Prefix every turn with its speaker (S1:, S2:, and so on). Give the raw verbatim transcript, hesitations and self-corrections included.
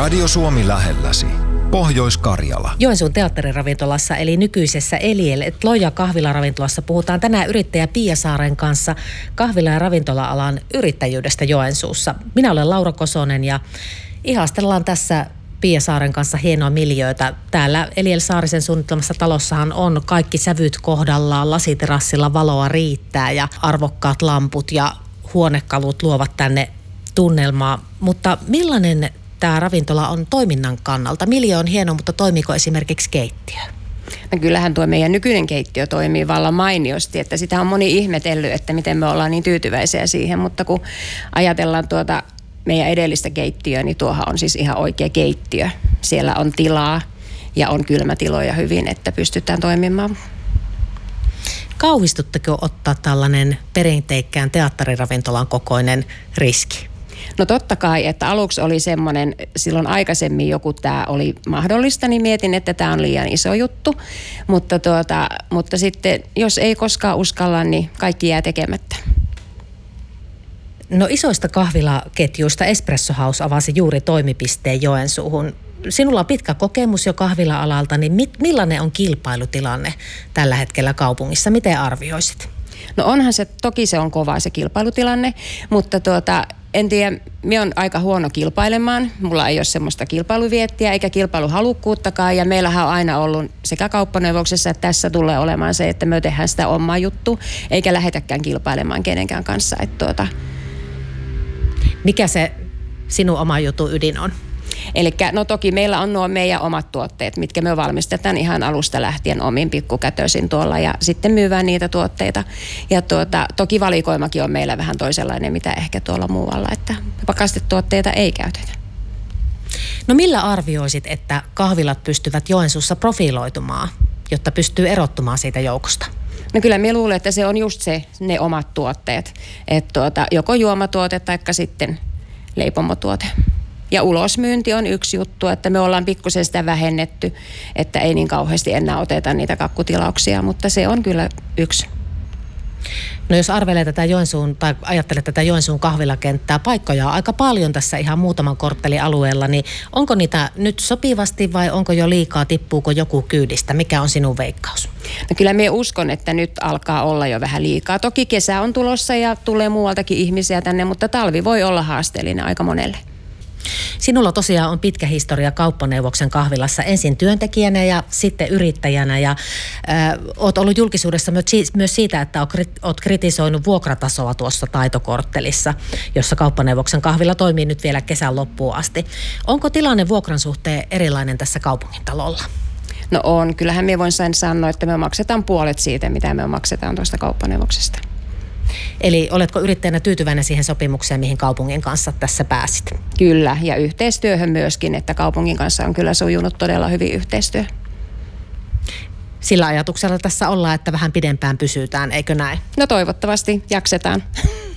S1: Radio Suomi lähelläsi. Pohjois-Karjala.
S2: Joensuun teatteriravintolassa eli nykyisessä Eliel Loja kahvilaravintolassa puhutaan tänään yrittäjä Pia Saaren kanssa kahvila- ja ravintola-alan yrittäjyydestä Joensuussa. Minä olen Laura Kosonen ja ihastellaan tässä Pia Saaren kanssa hienoa miljöötä. Täällä Eliel Saarisen suunnittelemassa talossahan on kaikki sävyt kohdallaan, lasiterassilla valoa riittää ja arvokkaat lamput ja huonekalut luovat tänne tunnelmaa. Mutta millainen tämä ravintola on toiminnan kannalta? Miljöö on hieno, mutta toimiiko esimerkiksi keittiö?
S3: No kyllähän tuo meidän nykyinen keittiö toimii vallan mainiosti, että sitä on moni ihmetellyt, että miten me ollaan niin tyytyväisiä siihen, mutta kun ajatellaan tuota meidän edellistä keittiöä, niin tuohan on siis ihan oikea keittiö. Siellä on tilaa ja on kylmätiloja hyvin, että pystytään toimimaan.
S2: Kauhistutteko ottaa tällainen perinteikkään teatteriravintolan kokoinen riski?
S3: No totta kai, että aluksi oli semmoinen, silloin aikaisemmin joku tämä oli mahdollista, niin mietin, että tämä on liian iso juttu. Mutta, tuota, mutta sitten, jos ei koskaan uskalla, niin kaikki jää tekemättä.
S2: No isoista kahvilaketjuista Espresso House avasi juuri toimipisteen Joensuuhun. Sinulla on pitkä kokemus jo kahvila-alalta, niin mit, millainen on kilpailutilanne tällä hetkellä kaupungissa? Miten arvioisit?
S3: No onhan se, toki se on kova se kilpailutilanne, mutta tuota, en tiedä, minä olen aika huono kilpailemaan. Mulla ei ole semmoista kilpailuviettiä eikä kilpailuhalukkuuttakaan ja meillähän on aina ollut sekä kauppaneuvoksessa että tässä tulee olemaan se, että me tehdään sitä omaa juttu eikä lähetäkään kilpailemaan kenenkään kanssa. Että tuota.
S2: Mikä se sinun oma jutun ydin on?
S3: Eli no toki meillä on nuo meidän omat tuotteet, mitkä me valmistetaan ihan alusta lähtien omin pikkukätöisin tuolla ja sitten myyvään niitä tuotteita. Ja tuota, toki valikoimakin on meillä vähän toisenlainen, mitä ehkä tuolla muualla, että pakastetuotteita ei käytetä.
S2: No millä arvioisit, että kahvilat pystyvät Joensuussa profiloitumaan, jotta pystyy erottumaan siitä joukosta?
S3: No kyllä minä luulen, että se on just se, ne omat tuotteet. Että tuota, joko juomatuote tai sitten leipomotuote. Ja ulosmyynti on yksi juttu, että me ollaan pikkusen sitä vähennetty, että ei niin kauheasti enää oteta niitä kakkutilauksia, mutta se on kyllä yksi.
S2: No jos arvelee tätä Joensuun tai ajattelee tätä Joensuun kahvilakenttää, paikkoja on aika paljon tässä ihan muutaman korttelin alueella, niin onko niitä nyt sopivasti vai onko jo liikaa, tippuuko joku kyydistä? Mikä on sinun veikkaus?
S3: No kyllä minä uskon, että nyt alkaa olla jo vähän liikaa. Toki kesä on tulossa ja tulee muualtakin ihmisiä tänne, mutta talvi voi olla haasteellinen aika monelle.
S2: Sinulla tosiaan on pitkä historia kauppaneuvoksen kahvilassa ensin työntekijänä ja sitten yrittäjänä ja äh, olet ollut julkisuudessa myös siitä, että olet kritisoinut vuokratasoa tuossa taitokorttelissa, jossa kauppaneuvoksen kahvila toimii nyt vielä kesän loppuun asti. Onko tilanne vuokran suhteen erilainen tässä kaupungintalolla?
S3: No on. Kyllähän minä voin sanoa, että me maksetaan puolet siitä, mitä me maksetaan tuosta kauppaneuvoksesta.
S2: Eli oletko yrittäjänä tyytyväinen siihen sopimukseen, mihin kaupungin kanssa tässä pääsit?
S3: Kyllä, ja yhteistyöhön myöskin, että kaupungin kanssa on kyllä sujunut todella hyvin yhteistyö.
S2: Sillä ajatuksella tässä ollaan, että vähän pidempään pysytään, eikö näin?
S3: No toivottavasti jaksetaan.